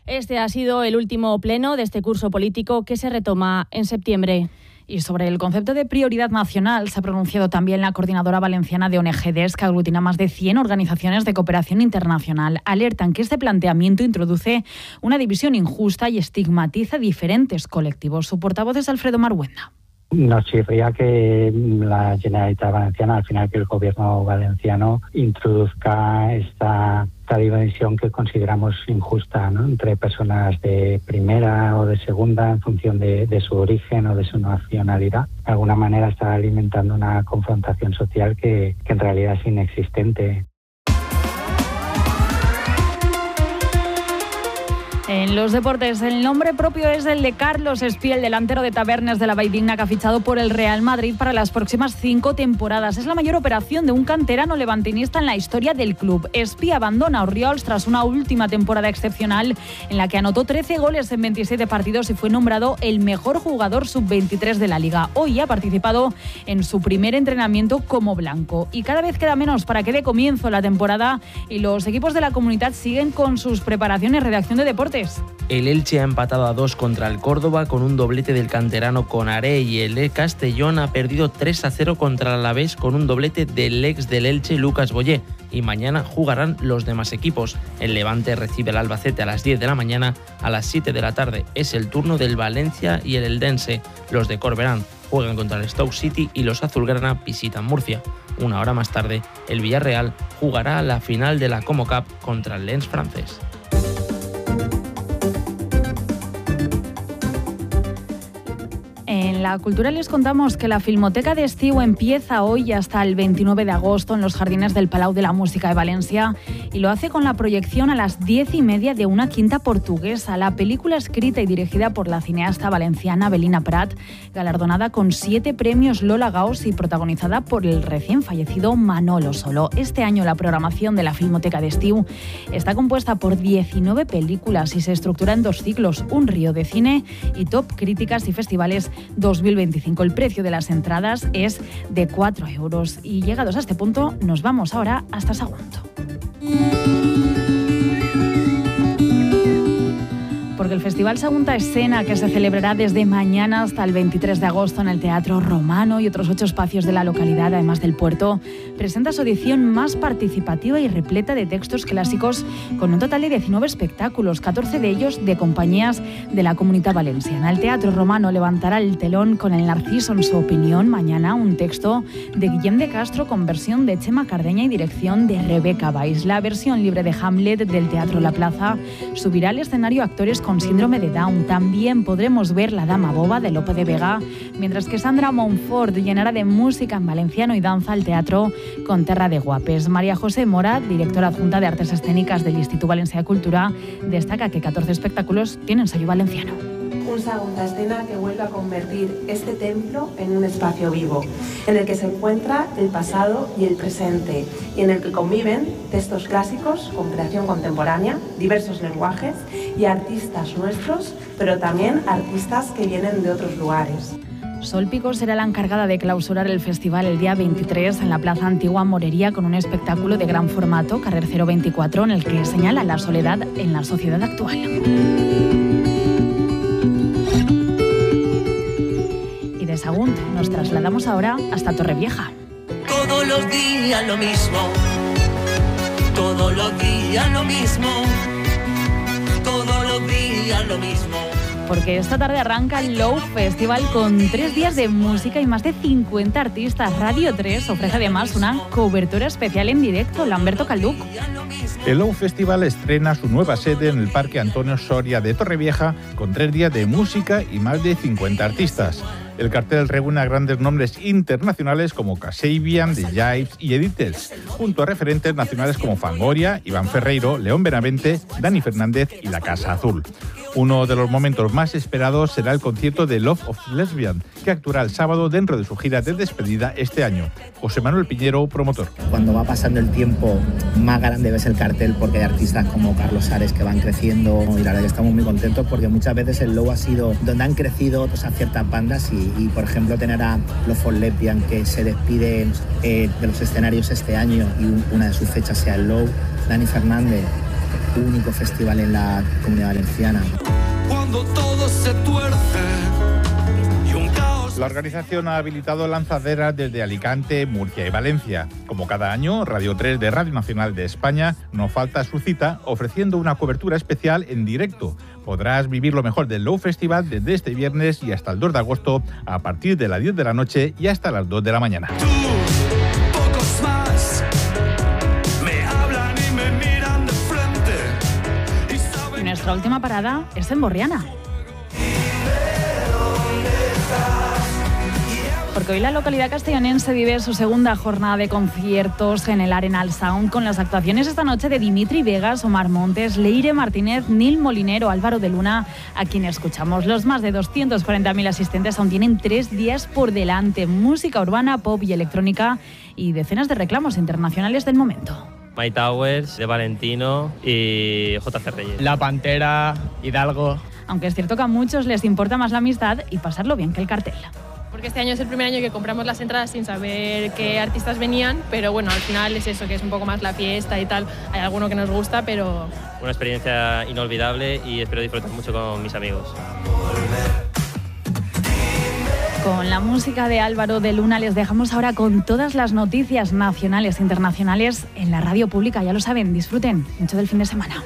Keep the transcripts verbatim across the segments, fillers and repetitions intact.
Este ha sido el último pleno de este curso político que se retoma en septiembre. Y sobre el concepto de prioridad nacional se ha pronunciado también la Coordinadora Valenciana de O N G Des, que aglutina más de cien organizaciones de cooperación internacional. Alertan que este planteamiento introduce una división injusta y estigmatiza diferentes colectivos. Su portavoz es Alfredo Marhuenda. Nos chirría que la Generalitat Valenciana, al final que el gobierno valenciano introduzca esta, esta división que consideramos injusta, ¿no?, entre personas de primera o de segunda en función de, de su origen o de su nacionalidad. De alguna manera está alimentando una confrontación social que, que en realidad es inexistente. En los deportes, el nombre propio es el de Carlos Espiel, delantero de Tabernes de la Valldigna, que ha fichado por el Real Madrid para las próximas cinco temporadas. Es la mayor operación de un canterano levantinista en la historia del club. Espiel abandona Orriols tras una última temporada excepcional en la que anotó trece goles en veintisiete partidos y fue nombrado el mejor jugador sub veintitrés de la Liga. Hoy ha participado en su primer entrenamiento como blanco. Y cada vez queda menos para que dé comienzo la temporada y los equipos de la Comunitat siguen con sus preparaciones. Redacción de Deportes. El Elche ha empatado a dos contra el Córdoba con un doblete del canterano Conaré, y el Castellón ha perdido tres a cero contra el Alavés con un doblete del ex del Elche Lucas Boyé. Y mañana jugarán los demás equipos. El Levante recibe al Albacete a las diez de la mañana. A las siete de la tarde es el turno del Valencia y el Eldense. Los de Corberán juegan contra el Stoke City y los azulgrana visitan Murcia. Una hora más tarde, el Villarreal jugará la final de la Como Cup contra el Lens francés. En la cultura les contamos que la Filmoteca de Estiu empieza hoy hasta el veintinueve de agosto en los jardines del Palau de la Música de Valencia y lo hace con la proyección a las diez y media de Una quinta portuguesa, la película escrita y dirigida por la cineasta valenciana Belina Prat, galardonada con siete premios Lola Gauss y protagonizada por el recién fallecido Manolo Solo. Este año la programación de la Filmoteca de Estiu está compuesta por diecinueve películas y se estructura en dos ciclos, un río de cine y top críticas y festivales dos mil veinticinco. El precio de las entradas es de cuatro euros. Y llegados a este punto, nos vamos ahora hasta Sagunto. Porque el Festival Sagunta Escena, que se celebrará desde mañana hasta el veintitrés de agosto en el Teatro Romano y otros ocho espacios de la localidad, además del puerto, presenta su edición más participativa y repleta de textos clásicos, con un total de diecinueve espectáculos, catorce de ellos de compañías de la Comunitat Valenciana. El Teatro Romano levantará el telón con El Narciso en su opinión mañana, un texto de Guillem de Castro con versión de Chema Cardeña y dirección de Rebeca Valls. La versión libre de Hamlet del Teatro La Plaza subirá al escenario actores con síndrome de Down. También podremos ver La Dama Boba de Lope de Vega, mientras que Sandra Montfort llenará de música en valenciano y danza al teatro con Terra de Guapes. María José Mora, directora adjunta de Artes Escénicas del Instituto Valencià de Cultura, destaca que catorce espectáculos tienen sello valenciano. Un Sagunta Escena que vuelve a convertir este templo en un espacio vivo, en el que se encuentra el pasado y el presente, y en el que conviven textos clásicos con creación contemporánea, diversos lenguajes y artistas nuestros, pero también artistas que vienen de otros lugares. Sol Pico será la encargada de clausurar el festival el día veintitrés en la Plaza Antigua Morería con un espectáculo de gran formato, Carrer cero veinticuatro, en el que señala la soledad en la sociedad actual. De Sagunt nos trasladamos ahora hasta Torrevieja. Todos los días lo mismo, todos los días lo mismo, todos los días lo mismo. Porque esta tarde arranca el Low Festival con tres días de música y más de cincuenta artistas. Radio tres ofrece además una cobertura especial en directo. Lamberto Calduc. El Low Festival estrena su nueva sede en el Parque Antonio Soria de Torrevieja con tres días de música y más de cincuenta artistas. El cartel reúne a grandes nombres internacionales como Kasabian, The Jives y Editels, junto a referentes nacionales como Fangoria, Iván Ferreiro, León Benavente, Dani Fernández y La Casa Azul. Uno de los momentos más esperados será el concierto de Love of Lesbian, que actuará el sábado dentro de su gira de despedida este año. José Manuel Piñero, promotor. Cuando va pasando el tiempo, más grande ves el cartel porque hay artistas como Carlos Ares que van creciendo y la verdad que estamos muy contentos porque muchas veces el Low ha sido donde han crecido o sea, ciertas bandas y, y, por ejemplo, tener a Love of Lesbian que se despide eh, de los escenarios este año y una de sus fechas sea el Low, Dani Fernández, único festival en la Comunidad Valenciana. Cuando todo se tuerce y un caos. La organización ha habilitado lanzaderas desde Alicante, Murcia y Valencia. Como cada año, Radio tres de Radio Nacional de España no falta su cita ofreciendo una cobertura especial en directo. Podrás vivir lo mejor del Low Festival desde este viernes y hasta el dos de agosto a partir de las diez de la noche y hasta las dos de la mañana. Tú, pocos más, me hablan y me miran de frente. Y saben... Y nuestra última parada es en Borriana. Porque hoy la localidad castellonense vive su segunda jornada de conciertos en el Arenal Sound con las actuaciones esta noche de Dimitri Vegas, Omar Montes, Leire Martínez, Nil Molinero, Álvaro de Luna, a quien escuchamos. Los más de doscientos cuarenta mil asistentes aún tienen tres días por delante. Música urbana, pop y electrónica y decenas de reclamos internacionales del momento. My Towers, de Valentino y J C Reyes. La Pantera, Hidalgo. Aunque es cierto que a muchos les importa más la amistad y pasarlo bien que el cartel. Porque este año es el primer año que compramos las entradas sin saber qué artistas venían, pero bueno, al final es eso, que es un poco más la fiesta y tal. Hay alguno que nos gusta, pero... Una experiencia inolvidable y espero disfrutar mucho con mis amigos. Con la música de Álvaro de Luna les dejamos ahora con todas las noticias nacionales e internacionales en la radio pública. Ya lo saben, disfruten mucho del fin de semana.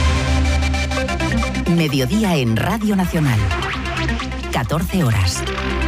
Mediodía en Radio Nacional. catorce horas.